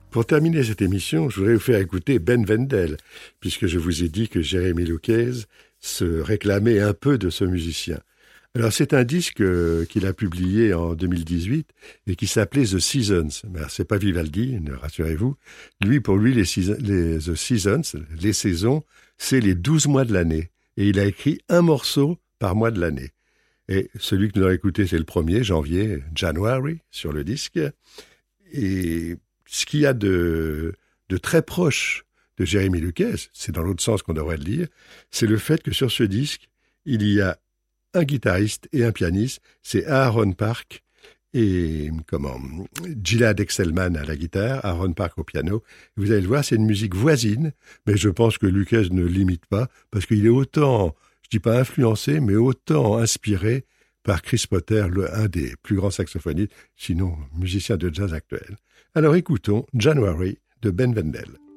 Pour terminer cette émission, je voudrais vous faire écouter Ben Wendel, puisque je vous ai dit que Jérémie Lucquez se réclamait un peu de ce musicien. Alors c'est un disque qu'il a publié en 2018 et qui s'appelait The Seasons. Mais c'est pas Vivaldi, rassurez-vous. Pour lui, The Seasons, les saisons, c'est les 12 mois de l'année. Et il a écrit un morceau par mois de l'année. Et celui que nous allons écouter, c'est le 1er janvier, January, sur le disque. Et ce qu'il y a de très proche de Jérémie Lucquez, c'est dans l'autre sens qu'on devrait le dire, c'est le fait que sur ce disque, il y a un guitariste et un pianiste, c'est Aaron Park et Gilad Excelman à la guitare, Aaron Park au piano. Vous allez le voir, c'est une musique voisine, mais je pense que Lucquez ne l'imite pas, parce qu'il est autant, je dis pas influencé, mais autant inspiré par Chris Potter, un des plus grands saxophonistes, sinon musicien de jazz actuel. Alors écoutons January de Ben Wendel.